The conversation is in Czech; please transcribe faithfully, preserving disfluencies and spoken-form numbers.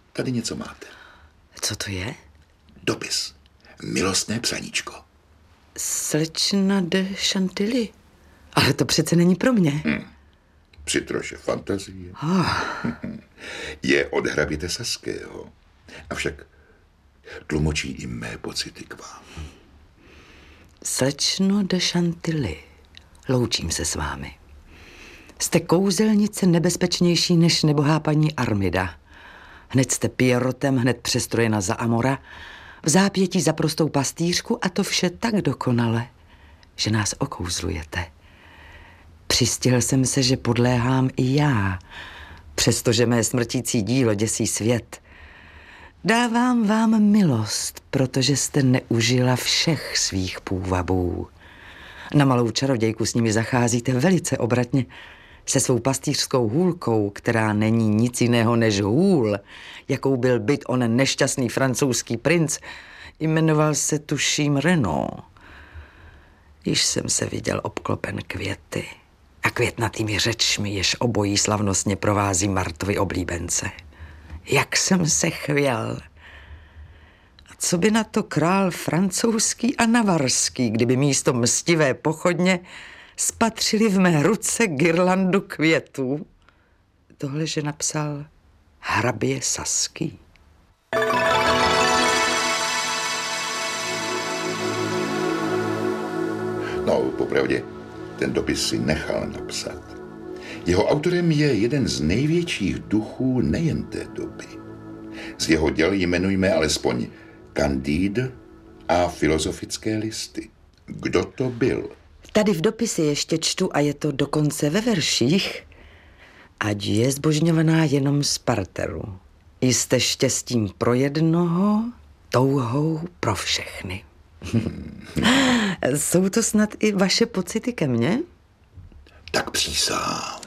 Tady něco máte. Co to je? Dopis. Milostné psaníčko. Slečna de Chantilly. Ale to přece není pro mě. Hmm. Při troše fantazie. Oh. Je od hraběte Saského. Avšak tlumočí i mé pocity k vám. Slečno de Chantilly, loučím se s vámi. Jste kouzelnice nebezpečnější než nebohá paní Armida. Hned jste Pierrotem, hned přestrojena za Amora, v zápětí za prostou pastýřku a to vše tak dokonale, že nás okouzlujete. Přistihl jsem se, že podléhám i já, přestože mé smrtící dílo děsí svět. Dávám vám milost, protože jste neužila všech svých půvabů. Na malou čarodějku s nimi zacházíte velice obratně, se svou pastýřskou hůlkou, která není nic jiného než hůl, jakou byl byt onen nešťastný francouzský princ, jmenoval se tuším Renaud. Již jsem se viděl obklopen květy a květnatými řečmi, jež obojí slavnostně provází Martovy oblíbence. Jak jsem se chvěl. A co by na to král francouzský a navarský, kdyby místo mstivé pochodně spatřili v mé ruce girlandu květů? Tohle, že napsal hrabě Saský. No, popravdě, ten dopis si nechal napsat. Jeho autorem je jeden z největších duchů nejen té doby. Z jeho děl jmenujme alespoň Candide a filozofické listy. Kdo to byl? Tady v dopise ještě čtu, a je to dokonce ve verších, ať je zbožňovaná jenom z parteru. Jste štěstím pro jednoho, touhou pro všechny. Jsou to snad i vaše pocity ke mně? Tak přísahám.